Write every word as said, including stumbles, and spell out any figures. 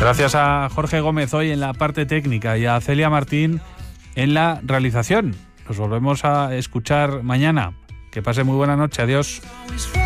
Gracias a Jorge Gómez hoy en la parte técnica y a Celia Martín en la realización. Nos volvemos a escuchar mañana. Que pase muy buena noche. Adiós.